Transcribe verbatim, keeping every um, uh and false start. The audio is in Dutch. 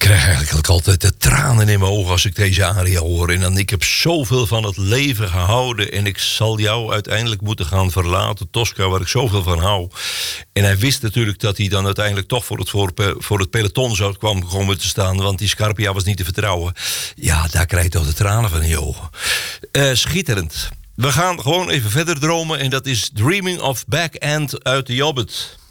krijg eigenlijk altijd de tranen in mijn ogen als ik deze aria hoor. En dan, ik heb zoveel van het leven gehouden en ik zal jou uiteindelijk moeten gaan verlaten. Tosca, waar ik zoveel van hou. En hij wist natuurlijk dat hij dan uiteindelijk toch voor het, voor, voor het peloton zou kwam komen te staan. Want die Scarpia was niet te vertrouwen. Ja, daar krijg je toch de tranen van in je ogen. Uh, schitterend. We gaan gewoon even verder dromen en dat is Dreaming of Back End uit The Hobbit.